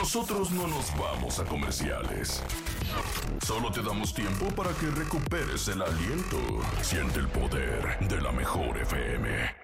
Nosotros no nos vamos a comerciales. Solo te damos tiempo para que recuperes el aliento. Siente el poder de la mejor FM.